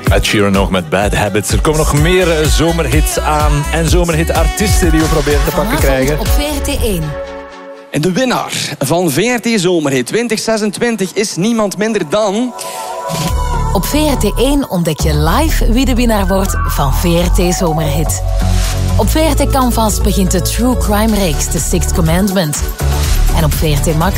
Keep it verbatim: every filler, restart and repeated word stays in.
Ed Sheeran nog met Bad Habits. Er komen nog meer uh, zomerhits aan. En zomerhitartiesten die we proberen te pakken krijgen. Op V R T één. En de winnaar van V R T Zomerhit twintig zesentwintig is niemand minder dan... Op V R T één ontdek je live wie de winnaar wordt van V R T Zomerhit. Op V R T Canvas begint de True Crime reeks The Sixth Commandment. En op V R T Max